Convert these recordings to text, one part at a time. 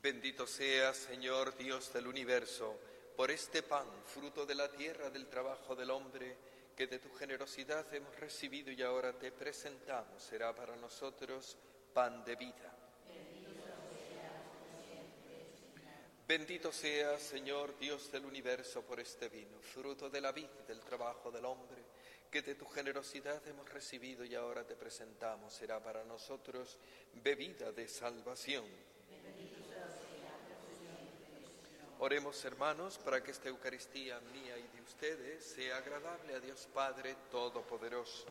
Bendito seas, Señor Dios del universo, por este pan, fruto de la tierra, del trabajo del hombre, que de tu generosidad hemos recibido y ahora te presentamos. Será para nosotros pan de vida. Bendito seas, Señor Dios del universo, por este vino, fruto de la vid, del trabajo del hombre, que de tu generosidad hemos recibido y ahora te presentamos. Será para nosotros bebida de salvación. Oremos, hermanos, para que esta Eucaristía mía y de ustedes sea agradable a Dios Padre Todopoderoso.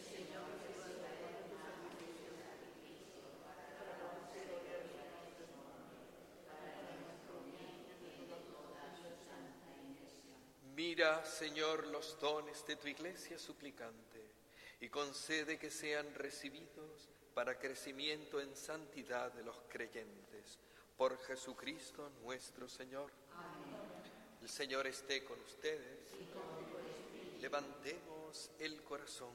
Mira, Señor, los dones de tu Iglesia suplicante y concede que sean recibidos para crecimiento en santidad de los creyentes. Por Jesucristo nuestro Señor. Amén. El Señor esté con ustedes. Levantemos el corazón.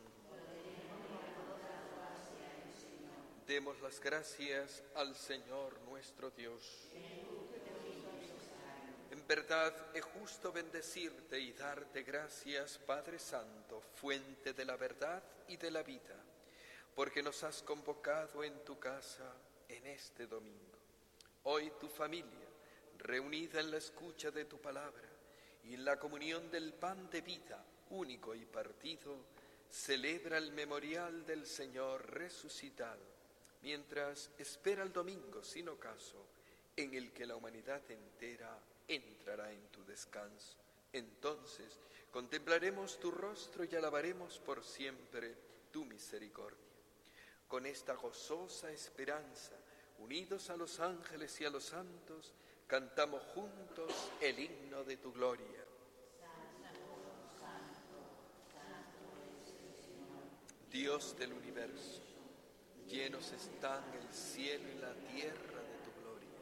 Demos las gracias al Señor nuestro Dios. En verdad es justo bendecirte y darte gracias, Padre Santo, fuente de la verdad y de la vida, porque nos has convocado en tu casa en este domingo. Hoy tu familia, reunida en la escucha de tu palabra y en la comunión del pan de vida, único y partido, celebra el memorial del Señor resucitado, mientras espera el domingo sin ocaso, en el que la humanidad entera entrará en tu descanso. Entonces contemplaremos tu rostro y alabaremos por siempre tu misericordia. Con esta gozosa esperanza, unidos a los ángeles y a los santos, cantamos juntos el himno de tu gloria. Dios del universo, llenos están el cielo y la tierra de tu gloria.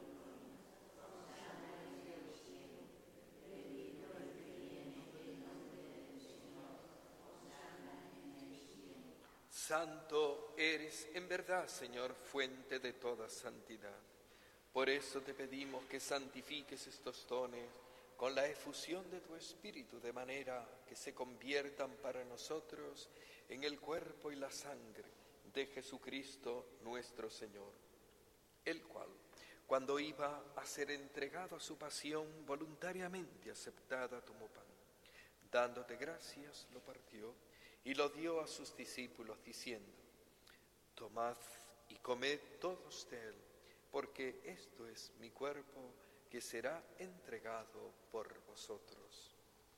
Santo eres en verdad, Señor, fuente de toda santidad. Por eso te pedimos que santifiques estos dones con la efusión de tu Espíritu, de manera que se conviertan para nosotros en el cuerpo y la sangre de Jesucristo nuestro Señor, el cual, cuando iba a ser entregado a su pasión, voluntariamente aceptada, tomó pan. Dándote gracias, lo partió y lo dio a sus discípulos, diciendo: tomad y comed todos de él, porque esto es mi cuerpo que será entregado por vosotros.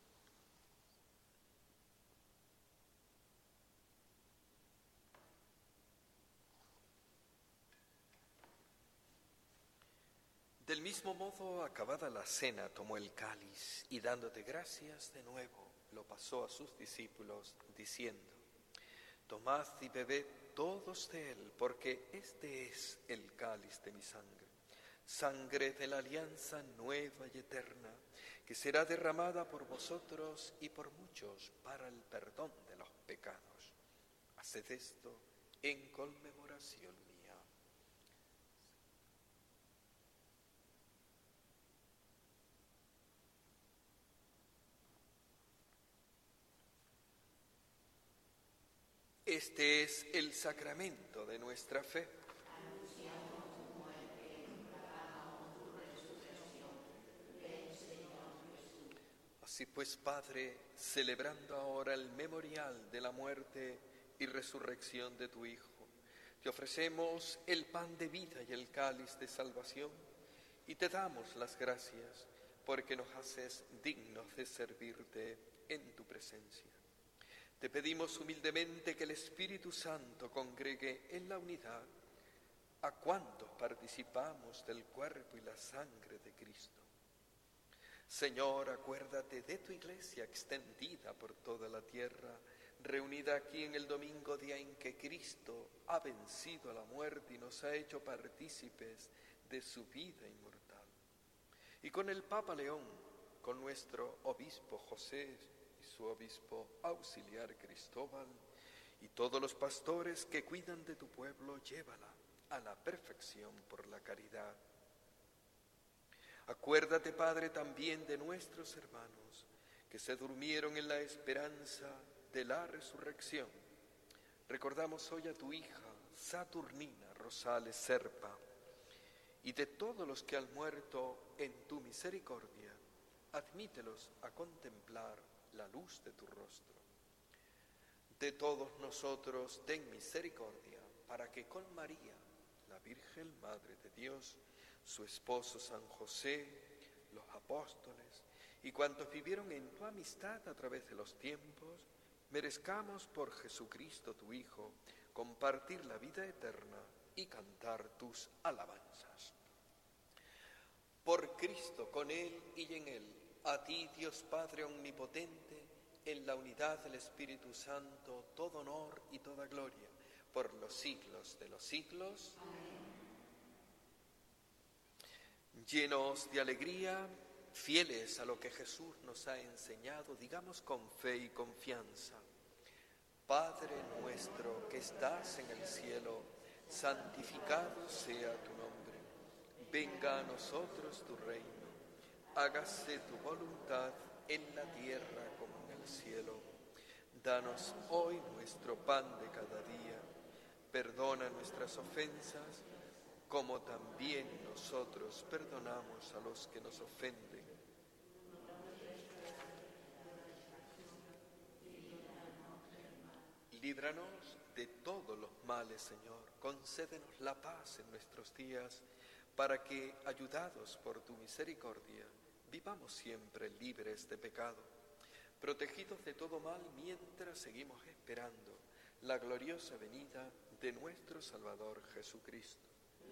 Del mismo modo, acabada la cena, tomó el cáliz y dándote gracias de nuevo, lo pasó a sus discípulos, diciendo: tomad y bebed todos de él, porque este es el cáliz de mi sangre, sangre de la alianza nueva y eterna, que será derramada por vosotros y por muchos para el perdón de los pecados. Haced esto en conmemoración mía. Este es el sacramento de nuestra fe. Anunciamos tu muerte y proclamamos tu resurrección. Ven, Señor Jesús. Así pues, Padre, celebrando ahora el memorial de la muerte y resurrección de tu Hijo, te ofrecemos el pan de vida y el cáliz de salvación, y te damos las gracias porque nos haces dignos de servirte en tu presencia. Te pedimos humildemente que el Espíritu Santo congregue en la unidad a cuantos participamos del cuerpo y la sangre de Cristo. Señor, acuérdate de tu Iglesia extendida por toda la tierra, reunida aquí en el domingo, día en que Cristo ha vencido a la muerte y nos ha hecho partícipes de su vida inmortal. Y con el Papa León, con nuestro obispo José y su obispo auxiliar Cristóbal, y todos los pastores que cuidan de tu pueblo, llévala a la perfección por la caridad. Acuérdate, Padre, también de nuestros hermanos que se durmieron en la esperanza de la resurrección. Recordamos hoy a tu hija Saturnina Rosales Serpa y de todos los que han muerto en tu misericordia, admítelos a contemplar la luz de tu rostro. De todos nosotros ten misericordia, para que con María, la Virgen Madre de Dios, su esposo San José, los apóstoles y cuantos vivieron en tu amistad a través de los tiempos, merezcamos por Jesucristo tu Hijo compartir la vida eterna y cantar tus alabanzas. Por Cristo, con Él y en Él, a ti, Dios Padre omnipotente, en la unidad del Espíritu Santo, todo honor y toda gloria, por los siglos de los siglos. Amén. Llenos de alegría, fieles a lo que Jesús nos ha enseñado, digamos con fe y confianza: Padre nuestro que estás en el cielo, santificado sea tu nombre. Venga a nosotros tu reino. Hágase tu voluntad en la tierra como en el cielo. Danos hoy nuestro pan de cada día. Perdona nuestras ofensas, como también nosotros perdonamos a los que nos ofenden. Líbranos de todos los males, Señor. Concédenos la paz en nuestros días, para que, ayudados por tu misericordia, vivamos siempre libres de pecado, protegidos de todo mal mientras seguimos esperando la gloriosa venida de nuestro Salvador Jesucristo.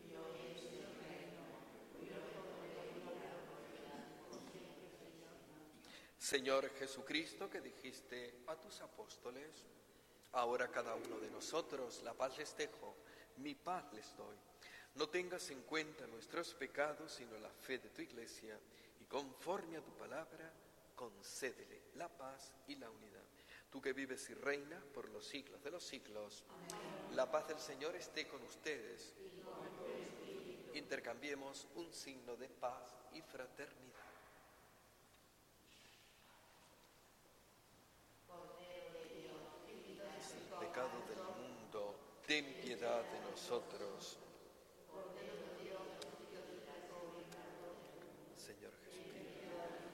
Señor Jesucristo, que dijiste a tus apóstoles: ahora cada uno de nosotros la paz les dejo, mi paz les doy. No tengas en cuenta nuestros pecados, sino la fe de tu Iglesia, y conforme a tu palabra, concédele la paz y la unidad. Tú que vives y reinas por los siglos de los siglos. Amén. La paz del Señor esté con ustedes. Intercambiemos un signo de paz y fraternidad. El pecado del mundo, ten piedad de nosotros. Señor Jesucristo,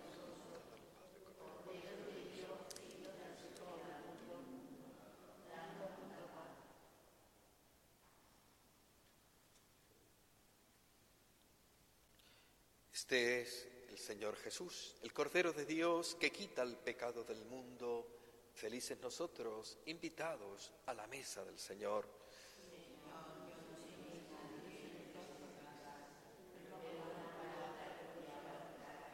este es el Señor Jesús, el Cordero de Dios que quita el pecado del mundo. Felices nosotros, invitados a la mesa del Señor.